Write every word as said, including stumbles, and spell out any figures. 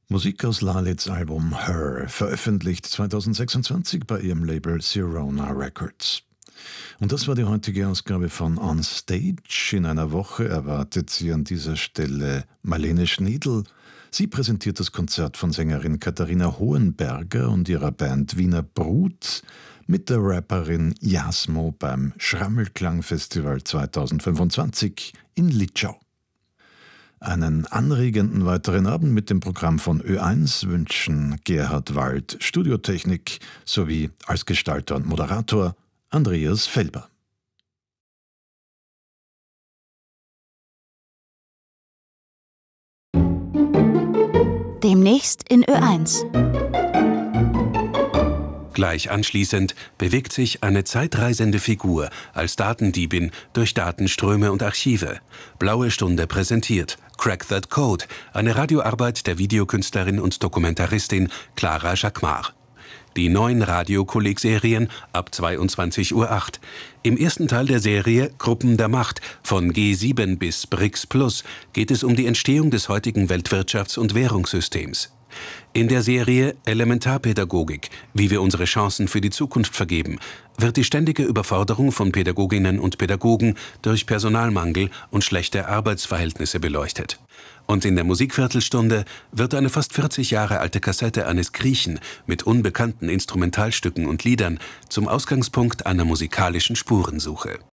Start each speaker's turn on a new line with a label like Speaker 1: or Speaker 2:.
Speaker 1: Musik aus Lalits Album Her, veröffentlicht zweitausendsechsundzwanzig bei ihrem Label Sirona Records. Und das war die heutige Ausgabe von On Stage. In einer Woche erwartet sie an dieser Stelle Marlene Schniedl. Sie präsentiert das Konzert von Sängerin Katharina Hohenberger und ihrer Band Wiener Brut mit der Rapperin Jasmo beim Schrammelklang-Festival zweitausendfünfundzwanzig in Litschau. Einen anregenden weiteren Abend mit dem Programm von Ö eins wünschen Gerhard Wald, Studiotechnik sowie als Gestalter und Moderator Andreas Felber.
Speaker 2: Demnächst in Ö eins.
Speaker 3: Gleich anschließend bewegt sich eine zeitreisende Figur als Datendiebin durch Datenströme und Archive. Blaue Stunde präsentiert Crack That Code, eine Radioarbeit der Videokünstlerin und Dokumentaristin Clara Jacquemart. Die neuen Radio-Kolleg-Serien ab zweiundzwanzig Uhr acht. Im ersten Teil der Serie Gruppen der Macht von G sieben bis B R I C S Plus geht es um die Entstehung des heutigen Weltwirtschafts- und Währungssystems. In der Serie Elementarpädagogik, wie wir unsere Chancen für die Zukunft vergeben, wird die ständige Überforderung von Pädagoginnen und Pädagogen durch Personalmangel und schlechte Arbeitsverhältnisse beleuchtet. Und in der Musikviertelstunde wird eine fast vierzig Jahre alte Kassette eines Griechen mit unbekannten Instrumentalstücken und Liedern zum Ausgangspunkt einer musikalischen Spurensuche.